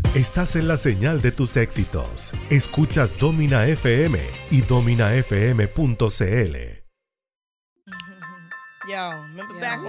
Estás en la señal de tus éxitos. Escuchas Domina FM y dominafm.cl. Yo, remember back on